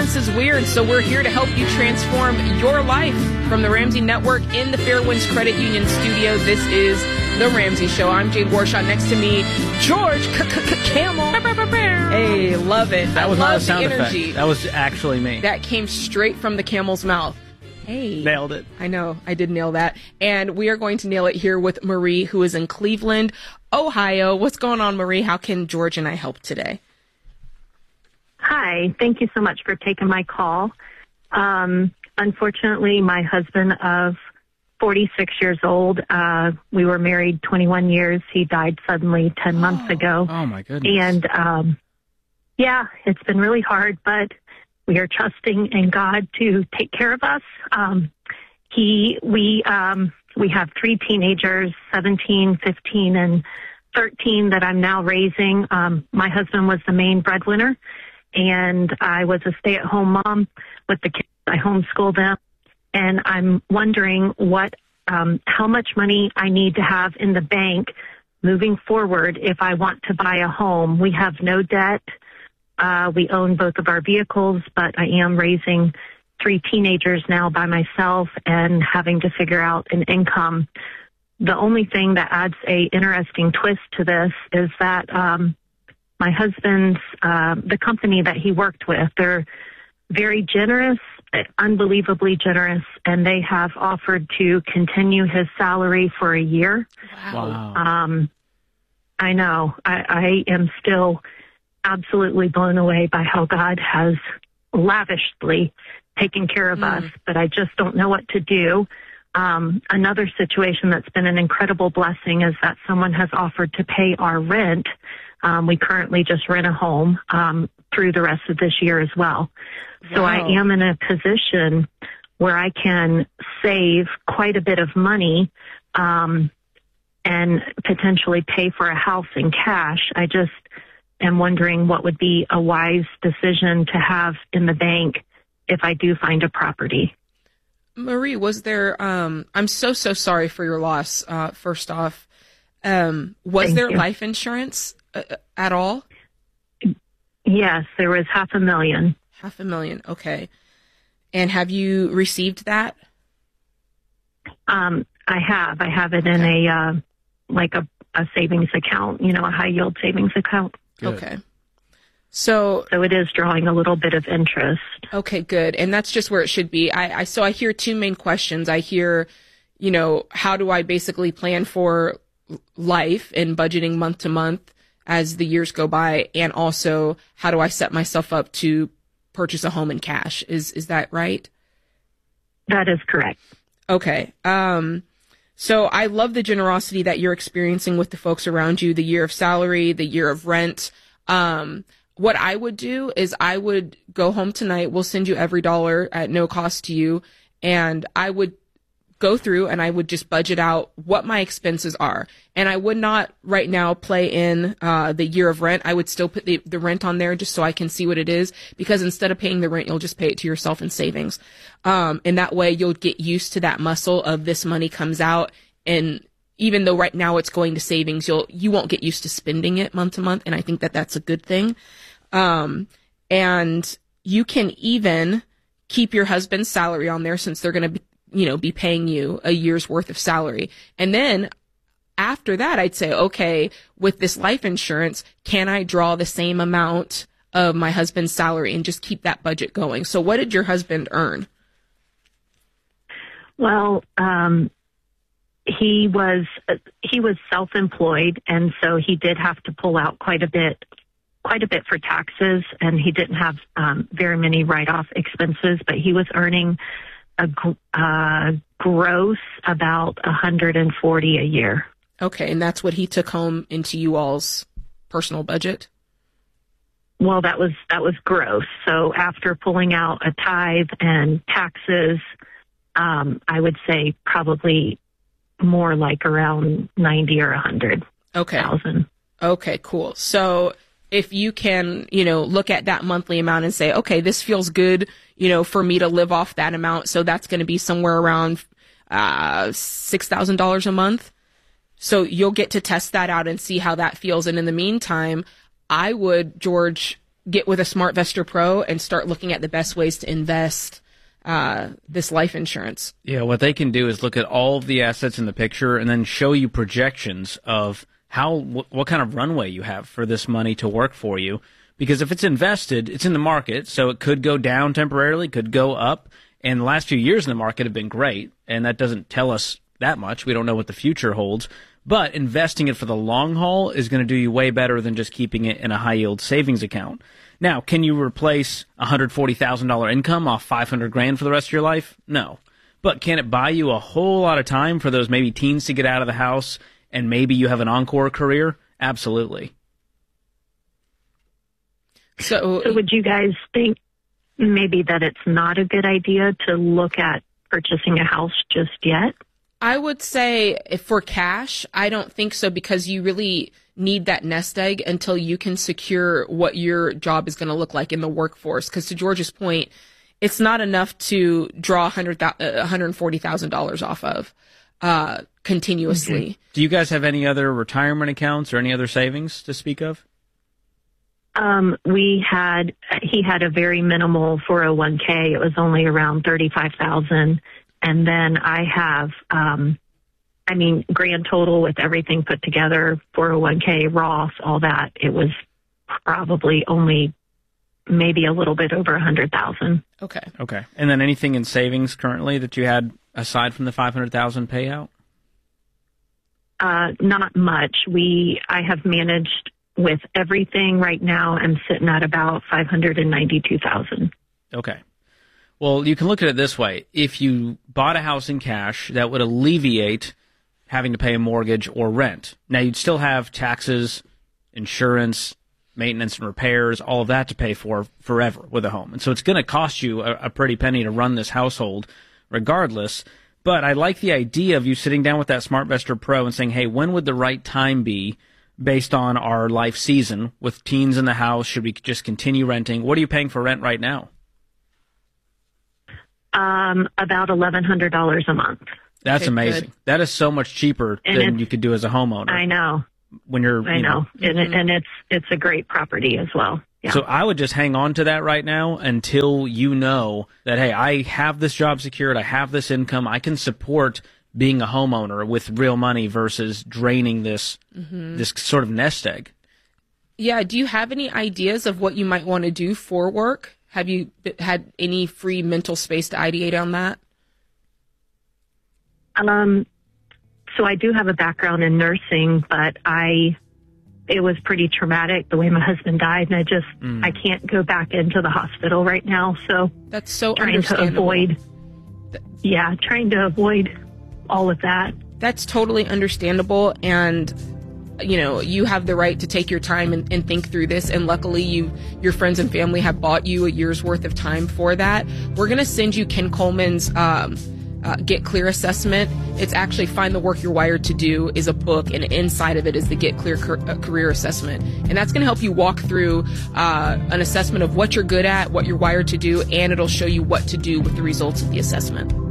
Silence is weird, so we're here to help you transform your life. From the Ramsey Network in the Fairwinds Credit Union studio, this is The Ramsey Show. I'm Jade Warshaw. Next to me, George Camel. Hey, love it. That was not a sound energy. effect. That was actually me. That came straight from the camel's mouth. Hey. Nailed it. I know. I did nail that. And we are going to nail it here with Marie, who is in Cleveland, Ohio. What's going on, Marie? How can George and I help today? Hi. Thank you so much for taking my call. Unfortunately, my husband of 46 years old, we were married 21 years. He died suddenly 10 months ago. Oh, my goodness. And, yeah, it's been really hard, but we are trusting in God to take care of us. We have 3 teenagers, 17, 15, and 13 that I'm now raising. My husband was the main breadwinner, and I was a stay-at-home mom with the kids. I homeschooled them, and I'm wondering how much money I need to have in the bank moving forward if I want to buy a home. We have no debt. We own both of our vehicles, but I am raising 3 teenagers now by myself and having to figure out an income. The only thing that adds a interesting twist to this is that my husband's, the company that he worked with, they're very generous, unbelievably generous, and they have offered to continue his salary for a year. Wow. I know. I am still absolutely blown away by how God has lavishly taken care of us, but I just don't know what to do. Another situation that's been an incredible blessing is that someone has offered to pay our rent. We currently just rent a home through the rest of this year as well. So Wow. I am in a position where I can save quite a bit of money and potentially pay for a house in cash. I just am wondering what would be a wise decision to have in the bank if I do find a property. Marie, was there, I'm so sorry for your loss, first off. Was Thank there you. life insurance at all? Yes, there was $500,000. $500,000, okay. And have you received that? I have it in a savings account, a high yield savings account. Good. Okay. So it is drawing a little bit of interest. okay, good. And that's just where it should be. I hear 2 main questions. I hear, how do I basically plan for life and budgeting month to month as the years go by? And also, how do I set myself up to purchase a home in cash? Is that right? That is correct. Okay. So I love the generosity that you're experiencing with the folks around you, the year of salary, the year of rent. What I would do is I would go home tonight. We'll send you every dollar at no cost to you. And I would go through and I would just budget out what my expenses are. And I would not right now play in the year of rent. I would still put the rent on there just so I can see what it is, because instead of paying the rent, you'll just pay it to yourself in savings. And that way you'll get used to that muscle of this money comes out. And even though right now it's going to savings, you won't get used to spending it month to month. And I think that that's a good thing. And you can even keep your husband's salary on there since they're going to be paying you a year's worth of salary. And then after that, I'd say, okay, with this life insurance, can I draw the same amount of my husband's salary and just keep that budget going? So what did your husband earn? Well, he was self-employed, and so he did have to pull out quite a bit for taxes, and he didn't have very many write-off expenses, but he was earning a gross about $140 a year. Okay, and that's what he took home into you all's personal budget? Well, that was gross. So after pulling out a tithe and taxes, I would say probably more like around 90 or 100. $1,000. Okay, cool. So if you can, look at that monthly amount and say, okay, this feels good, for me to live off that amount. So that's going to be somewhere around $6,000 a month. So you'll get to test that out and see how that feels. And in the meantime, I would, George, get with a SmartVestor Pro and start looking at the best ways to invest this life insurance. Yeah, what they can do is look at all of the assets in the picture and then show you projections of what kind of runway you have for this money to work for you. Because if it's invested, it's in the market, so it could go down temporarily, could go up. And the last few years in the market have been great, and that doesn't tell us that much. We don't know what the future holds. But investing it for the long haul is going to do you way better than just keeping it in a high-yield savings account. Now, can you replace $140,000 income off $500,000 for the rest of your life? No. But can it buy you a whole lot of time for those maybe teens to get out of the house and maybe you have an encore career? Absolutely. So would you guys think maybe that it's not a good idea to look at purchasing a house just yet? I would say for cash, I don't think so, because you really need that nest egg until you can secure what your job is going to look like in the workforce. Because to George's point, it's not enough to draw $140,000 off of continuously. Mm-hmm. Do you guys have any other retirement accounts or any other savings to speak of? He had a very minimal 401k. It was only around 35,000. And then I have, grand total with everything put together, 401k, Roth, all that. It was probably only maybe a little bit over 100,000. Okay. And then anything in savings currently that you had aside from the 500,000 payout? Not much. I have managed with everything right now. I'm sitting at about 592,000. Okay. Well, you can look at it this way. If you bought a house in cash, that would alleviate having to pay a mortgage or rent. Now, you'd still have taxes, insurance, maintenance and repairs, all of that to pay for forever with a home. And so it's going to cost you a pretty penny to run this household regardless. But I like the idea of you sitting down with that SmartVestor Pro and saying, hey, when would the right time be based on our life season with teens in the house? Should we just continue renting? What are you paying for rent right now? About $1,100 a month. That's amazing. Good. That is so much cheaper than you could do as a homeowner. I know. I know. And it's a great property as well. Yeah. So I would just hang on to that right now until you know that, hey, I have this job secured, I have this income, I can support being a homeowner with real money versus draining this sort of nest egg. Yeah. Do you have any ideas of what you might want to do for work? Have you had any free mental space to ideate on that? So I do have a background in nursing, but it was pretty traumatic the way my husband died, and I can't go back into the hospital right now. So that's so trying to avoid all of that. That's totally understandable, and you have the right to take your time and think through this. And luckily, your friends and family have bought you a year's worth of time for that. We're going to send you Ken Coleman's Get Clear assessment. It's actually Find the Work You're Wired to Do is a book, and inside of it is the Get Clear career assessment. And that's going to help you walk through an assessment of what you're good at, what you're wired to do, and it'll show you what to do with the results of the assessment.